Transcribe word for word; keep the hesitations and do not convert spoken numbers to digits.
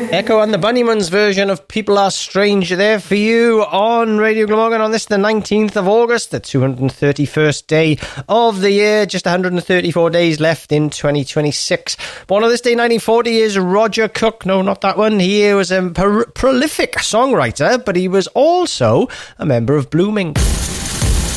Echo and the Bunnymen's version of People Are Strange there for you on Radio Glamorgan on this, the nineteenth of August, the two hundred thirty-first day of the year. Just one hundred thirty-four days left in twenty twenty-six. Born on this day, nineteen forty, is Roger Cook. No, not that one. He was a pro- prolific songwriter, but he was also a member of Blooming.